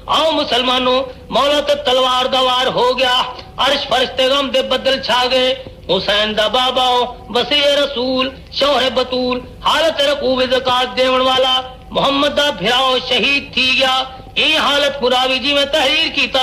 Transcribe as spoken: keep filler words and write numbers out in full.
आओ मुसलमानों, मौला तो तलवार दवार हो गया, अर्श फरिश्ते गम दे बदल छा गए। हुसैन दा बाबा वसी रसूल शौहरे बतूल हालत रकूब ज़कात देवण वाला मोहम्मद दा भिराओ शहीद थी गया। ये हालत मुरावी जी में तहरीर की